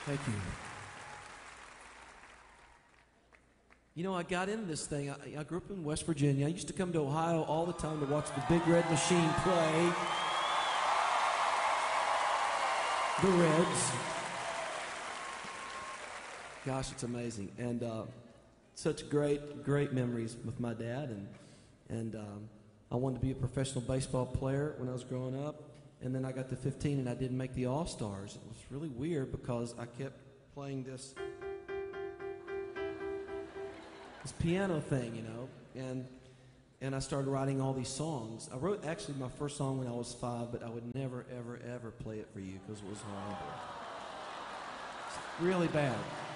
Thank you. You know, I got into this thing. I grew up in West Virginia. I used to come to Ohio all the time to watch the Big Red Machine play. The Reds. Gosh, it's amazing. And such great memories with my dad. And I wanted to be a professional baseball player when I was growing up. And then I got to 15 and I didn't make the All-Stars. It was really weird because I kept playing this piano thing, you know, and I started writing all these songs. I wrote actually my first song when I was 5, but I would never, ever, ever play it for you because it was horrible. It's really bad.